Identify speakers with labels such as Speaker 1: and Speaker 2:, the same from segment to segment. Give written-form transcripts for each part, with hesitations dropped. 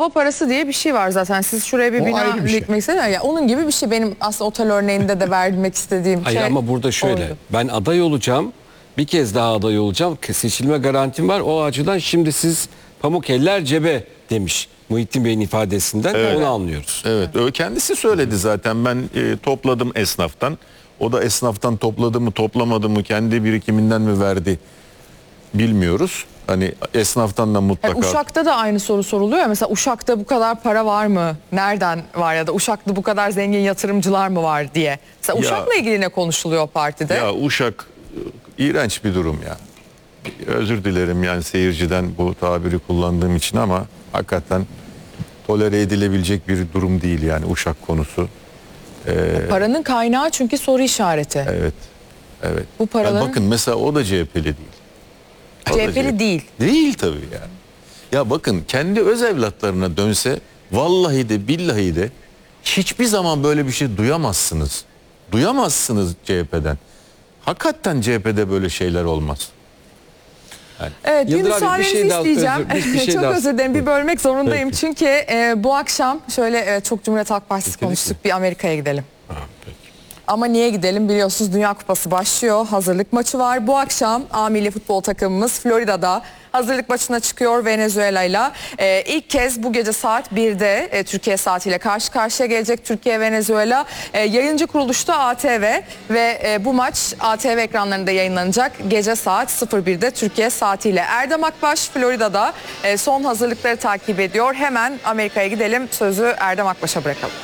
Speaker 1: hava parası diye bir şey var zaten. Siz şuraya bir
Speaker 2: O
Speaker 1: bina
Speaker 2: ayrı bir şey.
Speaker 1: dikmek istedim. Ya onun gibi bir şey benim aslında otel örneğinde de vermek istediğim
Speaker 3: Hayır
Speaker 1: şey.
Speaker 3: ama burada şöyle.
Speaker 1: oydu.
Speaker 3: Ben aday olacağım. Bir kez daha aday olacağım. Seçilme garantim var. O açıdan şimdi siz pamuk eller cebe demiş Muhittin Bey'in ifadesinden.
Speaker 4: Evet.
Speaker 3: Onu anlıyoruz.
Speaker 4: Evet, kendisi söyledi zaten. Ben topladım esnaftan. O da esnaftan topladı mı toplamadı mı, kendi birikiminden mi verdi bilmiyoruz. Hani esnaftan da mutlaka.
Speaker 1: Yani Uşak'ta da aynı soru soruluyor ya. Mesela Uşak'ta bu kadar para var mı? Nereden var ya da Uşak'ta bu kadar zengin yatırımcılar mı var diye. Mesela Uşak'la ilgili ne konuşuluyor partide?
Speaker 4: Ya Uşak iğrenç bir durum ya. Özür dilerim yani seyirciden bu tabiri kullandığım için ama hakikaten tolere edilebilecek bir durum değil yani Uşak konusu.
Speaker 1: Paranın kaynağı çünkü soru işareti.
Speaker 4: Evet. Evet.
Speaker 1: Bu paraların-
Speaker 4: Yani bakın mesela o da CHP'li değil. O da
Speaker 1: CHP'li değil.
Speaker 4: Değil tabii yani. Ya bakın kendi öz evlatlarına dönse vallahi de billahi de hiçbir zaman böyle bir şey duyamazsınız. Duyamazsınız CHP'den. Hakikaten CHP'de böyle şeyler olmaz.
Speaker 1: Evet, bir
Speaker 3: Yıldır abi,
Speaker 1: müsaadenizi
Speaker 3: bir şey daha-
Speaker 1: isteyeceğim.
Speaker 3: bir şey
Speaker 1: Çok
Speaker 3: daha-
Speaker 1: özür dilerim, bir bölmek zorundayım.
Speaker 3: Peki.
Speaker 1: Çünkü bu akşam şöyle çok Cumhuriyet Halk Partisi
Speaker 3: Bitirdik
Speaker 1: konuştuk, bir Amerika'ya gidelim.
Speaker 3: Ha, peki.
Speaker 1: Ama niye gidelim? Biliyorsunuz Dünya Kupası başlıyor. Hazırlık maçı var. Bu akşam A milli futbol takımımız Florida'da hazırlık maçına çıkıyor Venezuela'yla. İlk kez bu gece saat 1'de Türkiye saatiyle karşı karşıya gelecek Türkiye-Venezuela. Yayıncı kuruluşta ATV ve bu maç ATV ekranlarında yayınlanacak. Gece saat 01'de Türkiye saatiyle. Erdem Akbaş Florida'da son hazırlıkları takip ediyor. Hemen Amerika'ya gidelim. Sözü Erdem Akbaş'a bırakalım.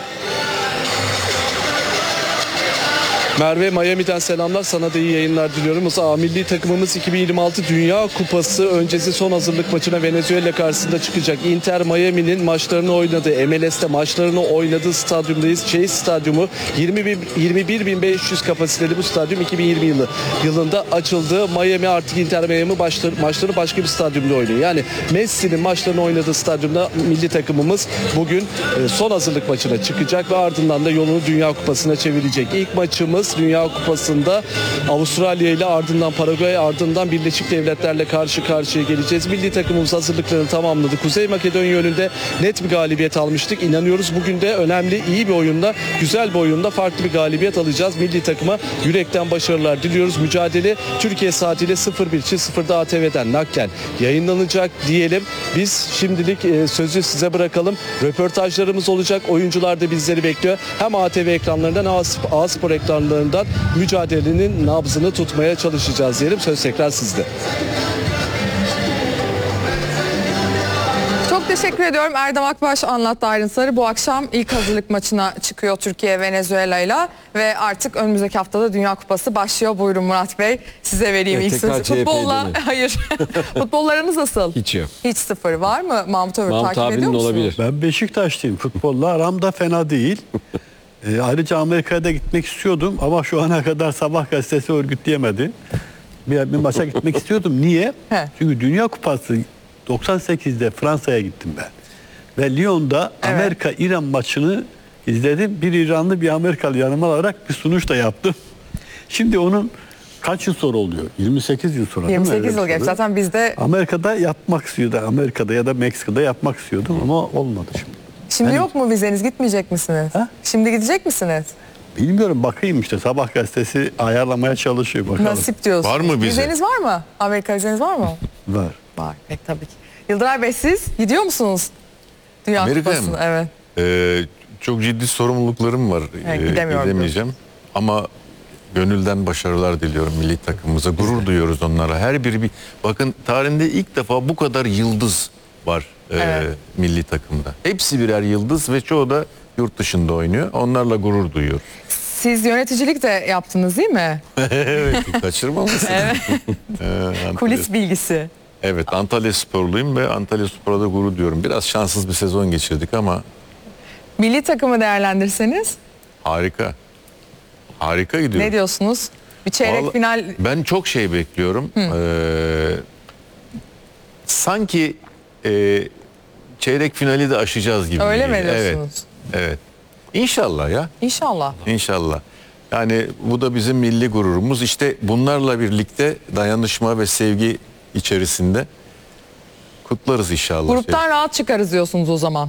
Speaker 5: Merve, Miami'den selamlar. Sana da iyi yayınlar diliyorum. A milli takımımız 2026 Dünya Kupası öncesi son hazırlık maçına Venezuela karşısında çıkacak. Inter Miami'nin maçlarını oynadığı, MLS'te maçlarını oynadığı stadyumdayız. Chase Stadyumu 21.500 kapasiteli bu stadyum 2020 yılında açıldı. Miami artık Inter Miami maçları başka bir stadyumda oynuyor. Yani Messi'nin maçlarını oynadığı stadyumda milli takımımız bugün son hazırlık maçına çıkacak ve ardından da yolunu Dünya Kupası'na çevirecek. İlk maçımız Dünya Kupası'nda Avustralya ile, ardından Paraguay, ardından Birleşik Devletler'le karşı karşıya geleceğiz. Milli takımımız hazırlıklarını tamamladı. Kuzey Makedonya önünde net bir galibiyet almıştık. İnanıyoruz bugün de önemli, iyi bir oyunda, güzel bir oyunda farklı bir galibiyet alacağız. Milli takıma yürekten başarılar diliyoruz. Mücadele Türkiye saatiyle 01.00'da ATV'den naklen yayınlanacak diyelim. Biz şimdilik sözü size bırakalım. Röportajlarımız olacak. Oyuncular da bizleri bekliyor. Hem ATV ekranlarından hem A-Spor ekranlarından mücadelenin nabzını tutmaya çalışacağız diyelim. Söz tekrar sizde.
Speaker 1: Çok teşekkür ediyorum. Erdem Akbaş anlattı ayrıntıları. Bu akşam ilk hazırlık maçına çıkıyor Türkiye Venezuela'yla ve artık önümüzdeki haftada Dünya Kupası başlıyor. Buyurun Murat Bey, size vereyim ilk
Speaker 3: tekrar
Speaker 1: sözü.
Speaker 3: CHP'ye
Speaker 1: Futbolla,
Speaker 3: dönün.
Speaker 1: hayır. Futbollarınız nasıl?
Speaker 3: Hiç yok.
Speaker 1: Hiç sıfır. Var mı Mahmut Övür?
Speaker 3: Mahmut
Speaker 1: Takip ediyor
Speaker 3: abinin
Speaker 1: musunuz?
Speaker 3: olabilir.
Speaker 2: Ben Beşiktaşlıyım. Futbolla aram da fena değil. Ayrıca Amerika'ya da gitmek istiyordum ama şu ana kadar Sabah gazetesi örgütleyemedi. Bir maça gitmek istiyordum. Niye?
Speaker 1: He.
Speaker 2: Çünkü Dünya Kupası 98'de Fransa'ya gittim ben. Ve Lyon'da
Speaker 1: Evet.
Speaker 2: Amerika-İran maçını izledim. Bir İranlı bir Amerikalı yanıma alarak bir sunuş da yaptım. Şimdi onun kaç yıl sonra oluyor? 28 yıl sonra değil mi?
Speaker 1: 28 yıl
Speaker 2: Öyle bir
Speaker 1: geç.
Speaker 2: soru.
Speaker 1: Zaten bizde
Speaker 2: Amerika'da yapmak istiyordu. Amerika'da ya da Meksika'da yapmak istiyordum ama olmadı şimdi.
Speaker 1: şimdi
Speaker 2: Yani-
Speaker 1: yok mu vizeniz? Gitmeyecek misiniz?
Speaker 2: Ha?
Speaker 1: Şimdi gidecek misiniz?
Speaker 2: Bilmiyorum, bakayım işte, Sabah gazetesi ayarlamaya çalışıyor, bakalım.
Speaker 1: Nasip diyorsunuz.
Speaker 4: Var mı vize?
Speaker 1: Vizeniz var mı? Amerika vizeniz var mı?
Speaker 2: Var.
Speaker 1: Var. Pek tabii ki. Yıldıray Bey, siz gidiyor musunuz? Dünya
Speaker 4: Amerika'ya
Speaker 1: Kupası'na,
Speaker 4: mı?
Speaker 1: evet.
Speaker 4: Çok ciddi sorumluluklarım var.
Speaker 1: Evet, gidemiyorum
Speaker 4: Gidemeyeceğim. Ama gönülden başarılar diliyorum milli takımımıza. Gurur duyuyoruz onlara. Her biri bir... Bakın tarihinde ilk defa bu kadar yıldız var
Speaker 1: Evet.
Speaker 4: milli takımda. Hepsi birer yıldız ve çoğu da yurt dışında oynuyor. Onlarla gurur duyuyoruz.
Speaker 1: Siz yöneticilik de yaptınız değil mi?
Speaker 4: Evet, kaçırmamışsın.
Speaker 1: Kulis bilgisi.
Speaker 4: Evet, Antalya Sporluyum ve Antalya Spor'a da gurur duyuyorum. Biraz şanssız bir sezon geçirdik ama
Speaker 1: Milli takımı değerlendirseniz
Speaker 4: harika. Harika gidiyor.
Speaker 1: ne diyorsunuz? Bir çeyrek
Speaker 4: Vallahi
Speaker 1: final
Speaker 4: ben çok şey bekliyorum. Sanki çeyrek finali de aşacağız gibi.
Speaker 1: öyle mi
Speaker 4: geliyor.
Speaker 1: diyorsunuz?
Speaker 4: Evet. Evet. İnşallah ya.
Speaker 1: İnşallah.
Speaker 4: İnşallah. Yani bu da bizim milli gururumuz. İşte bunlarla birlikte dayanışma ve sevgi içerisinde kutlarız inşallah.
Speaker 1: Gruptan rahat çıkarız diyorsunuz o zaman.